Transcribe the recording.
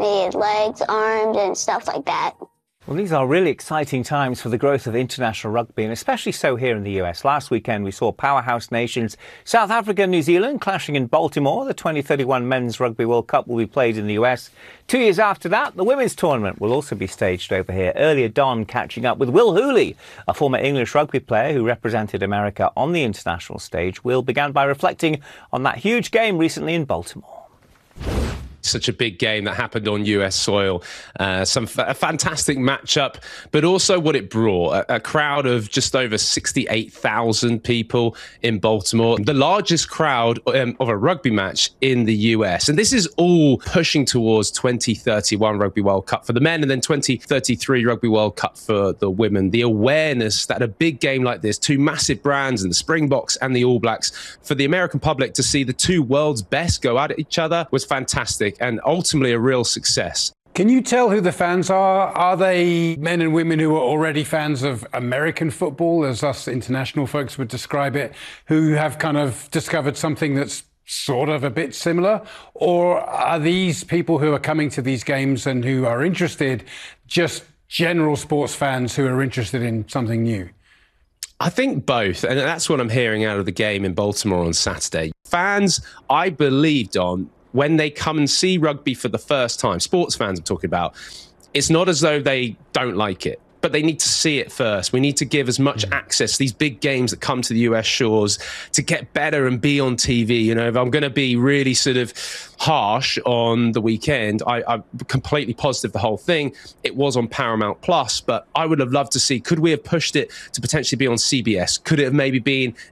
needed legs, arms, and stuff like that. Well, these are really exciting times for the growth of international rugby, and especially so here in the US. Last weekend, we saw powerhouse nations South Africa and New Zealand clashing in Baltimore. The 2031 Men's Rugby World Cup will be played in the US. 2 years after that, the women's tournament will also be staged over here. Earlier, Don catching up with Will Hooley, a former English rugby player who represented America on the international stage. Will began by reflecting on that huge game recently in Baltimore. Such a big game that happened on US soil, a fantastic matchup, but also what it brought, a crowd of just over 68,000 people in Baltimore, the largest crowd of a rugby match in the US. And this is all pushing towards 2031 Rugby World Cup for the men and then 2033 Rugby World Cup for the women. The awareness that a big game like this, two massive brands, and the Springboks and the All Blacks, for the American public to see the two world's best go at each other was fantastic. And ultimately a real success. Can you tell who the fans are? Are they men and women who are already fans of American football, as us international folks would describe it, who have kind of discovered something that's sort of a bit similar? Or are these people who are coming to these games and who are interested just general sports fans who are interested in something new? I think both, and that's what I'm hearing out of the game in Baltimore on Saturday. Fans, I believe, Don, when they come and see rugby for the first time, sports fans I'm talking about, it's not as though they don't like it, but they need to see it first. We need to give as much access to these big games that come to the US shores to get better and be on TV. You know, if I'm going to be really sort of harsh on the weekend, I'm completely positive the whole thing. It was on Paramount Plus, but I would have loved to see, could we have pushed it to potentially be on CBS? Could it have maybe been